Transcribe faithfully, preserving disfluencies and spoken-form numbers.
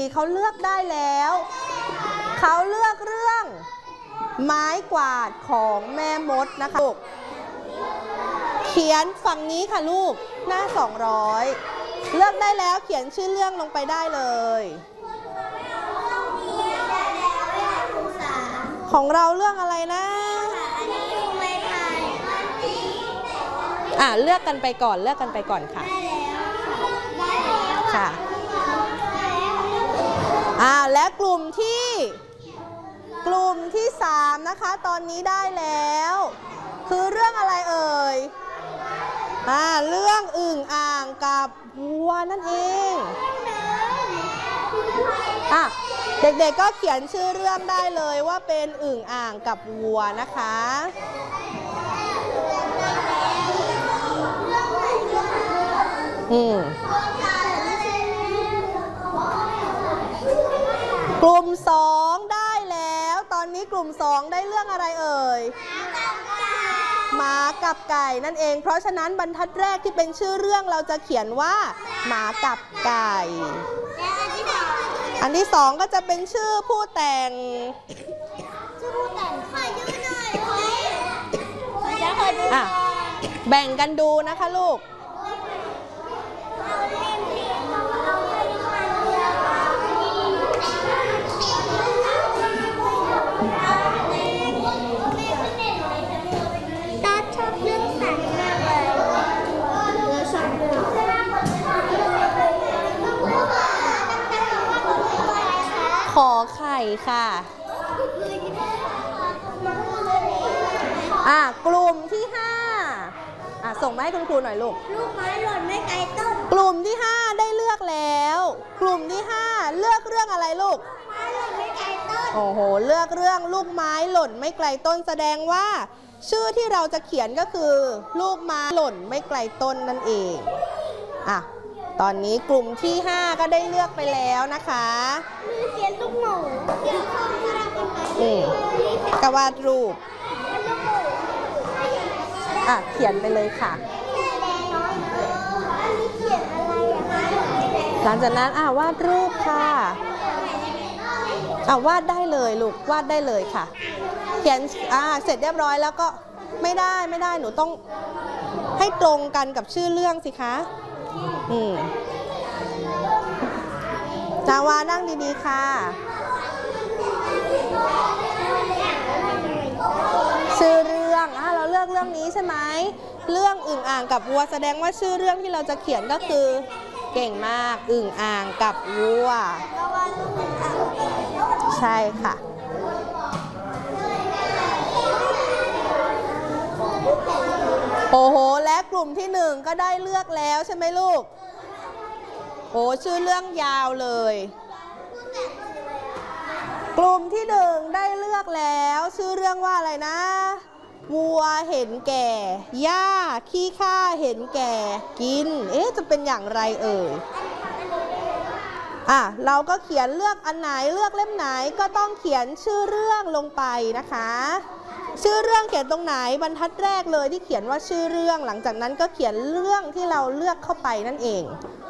เขาเลือกได้แล้วเขาเลือกเรื่องไม้กวาดของแม่มดนะคะลูกเขียนฝั่งนี้ค่ะลูกหน้าสองร้อยเลือกได้แล้วเขียนชื่อเรื่องลงไปได้เลยของเราเรื่องอะไรนะอ่ะเลือกกันไปก่อนเลือกกันไปก่อนค่ะค่ะอ่าและกลุ่มที่กลุ่มที่สามนะคะตอนนี้ได้แล้วคือเรื่องอะไรเอ่ยอ่าเรื่องอึ่งอ่างกับวัวนั่นเองอ่ะเด็กๆก็เขียนชื่อเรื่องได้เลยว่าเป็นอึ่งอ่างกับวัวนะคะอืมกลุ่มสองได้แล้วตอนนี้กลุ่มสองได้เรื่องอะไรเอ่ยหมากับไก่นั่นเองเพราะฉะนั้นบรรทัดแรกที่เป็นชื่อเรื่องเราจะเขียนว่าหมากับไก่อันที่สองก็จะเป็นชื่อผู้แต่งชื่อผู้แต่งค่ะยืนหน่อยอ่ะแบ่งกันดูนะคะลูกขอไข่ค่ะอ่ะกลุ่มที่ห้าอ่ะส่งมาให้คุณครูหน่อยลูกลูกไม้หล่นไม่ไกลต้นกลุ่มที่ห้าได้เลือกแล้วกลุ่มที่ห้าเลือกเรื่องอะไรลูกไม้หล่นไม่ไกลต้นโอ้โหเลือกเรื่องลูกไม้หล่นไม่ไกลต้นแสดงว่าชื่อที่เราจะเขียนก็คือลูกไม้หล่นไม่ไกลต้นนั่นเองอ่ะตอนนี้กลุ่มที่ห้าก็ได้เลือกไปแล้วนะคะเขียนลูกหมูเขียนข้อมูลอืมกวาดรูปอ่ะเขียนไปเลยค่ะหลังจากนั้นอ่ะวาดรูปค่ะอ่ะวาดได้เลยลูกวาดได้เลยค่ะเขียนอ่ะเสร็จเรียบร้อยแล้วก็ไม่ได้ไม่ได้หนูต้องให้ตรงกันกับชื่อเรื่องสิคะอืมจาวานั่งดีๆค่ะชื่อเรื่องอ่ะเราเลือกเรื่องนี้ใช่ไหมเรื่องอึ่งอ่างกับวัวแสดงว่าชื่อเรื่องที่เราจะเขียนก็คือเก่งมากอึ่งอ่างกับวัวใช่ค่ะโอ้โหและกลุ่มที่หนึ่งก็ได้เลือกแล้วใช่ไหมลูกโอ้ชื่อเรื่องยาวเลยกลุ่มที่หนึ่งได้เลือกแล้วชื่อเรื่องว่าอะไรนะวัวเห็นแก่หญ้าขี้ข้าเห็นแก่กินเอ๊ะจะเป็นอย่างไรเอ่ยอ่ะเราก็เขียนเลือกอันไหนเลือกเล่มไหนก็ต้องเขียนชื่อเรื่องลงไปนะคะชื่อเรื่องเขียนตรงไหนบรรทัดแรกเลยที่เขียนว่าชื่อเรื่องหลังจากนั้นก็เขียนเรื่องที่เราเลือกเข้าไปนั่นเอง